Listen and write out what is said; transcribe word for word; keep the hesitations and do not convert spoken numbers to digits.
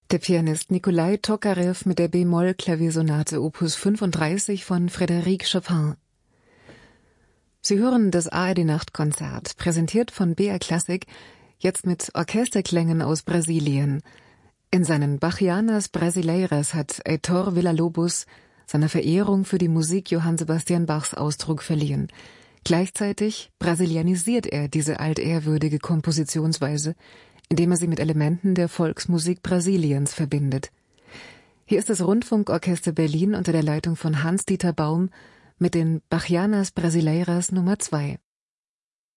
Der Pianist Nikolai Tokarew mit der B-Moll-Klaviersonate Opus fünfunddreißig von Frédéric Chopin. Sie hören das A R D-Nachtkonzert, präsentiert von B R Classic, jetzt mit Orchesterklängen aus Brasilien. In seinen Bachianas Brasileiras hat Heitor Villa-Lobos seiner Verehrung für die Musik Johann Sebastian Bachs Ausdruck verliehen. Gleichzeitig brasilianisiert er diese altehrwürdige Kompositionsweise, indem er sie mit Elementen der Volksmusik Brasiliens verbindet. Hier ist das Rundfunkorchester Berlin unter der Leitung von Hans-Dieter Baum mit den Bachianas Brasileiras Nummer zwei.